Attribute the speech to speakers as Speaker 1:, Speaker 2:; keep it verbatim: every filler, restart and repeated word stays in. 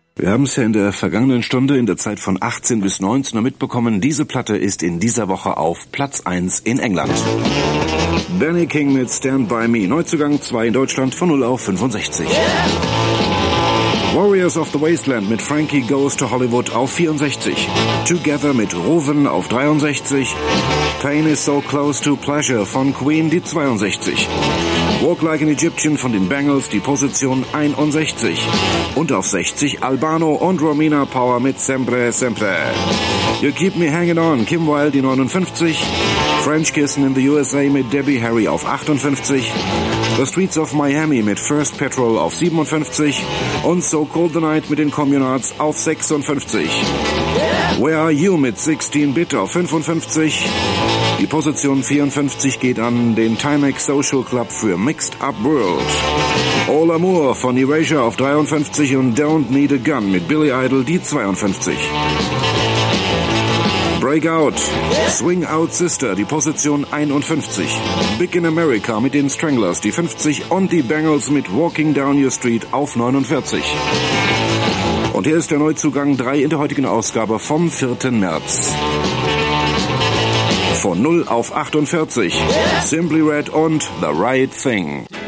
Speaker 1: Wir haben es ja in der vergangenen Stunde in der Zeit von achtzehn bis neunzehn Uhr mitbekommen. Diese Platte ist in dieser Woche auf Platz eins in England. Benny King mit Stand By Me. Neuzugang zwei in Deutschland von null auf fünfundsechzig. Warriors of the Wasteland mit Frankie Goes to Hollywood auf vierundsechzig. Together mit Roven auf dreiundsechzig. Pain is so close to pleasure von Queen die zweiundsechzig. Walk Like an Egyptian von den Bangles die Position einundsechzig. Und auf sechzig Albano und Romina Power mit Sempre Sempre. You Keep Me Hanging On, Kim Wilde die neunundfünfzig. French Kissin' in the U S A mit Debbie Harry auf achtundfünfzig. The Streets of Miami mit First Petrol auf siebenundfünfzig. Und So Cold the Night mit den Communards auf sechsundfünfzig. Where Are You mit sechzehn Bit auf fünfundfünfzig. Die Position vierundfünfzig geht an den Timex Social Club für Mixed Up World. All Amour von Erasure auf dreiundfünfzig und Don't Need a Gun mit Billy Idol die zweiundfünfzig. Breakout, Swing Out Sister, die Position einundfünfzig. Big in America mit den Stranglers, die fünfzig und die Bangles mit Walking Down Your Street auf neunundvierzig. Und hier ist der Neuzugang drei in der heutigen Ausgabe vom vierten März. Von null auf achtundvierzig. Simply Red und The Right Thing.